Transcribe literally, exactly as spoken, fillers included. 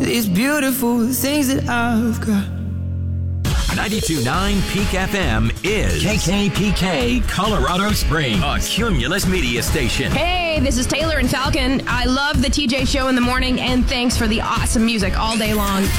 These beautiful things that I've got. ninety-two point nine Peak F M is K K P K Colorado Springs, a Cumulus media station. Hey, this is Taylor and Falcon. I love the T J Show in the morning, and thanks for the awesome music all day long.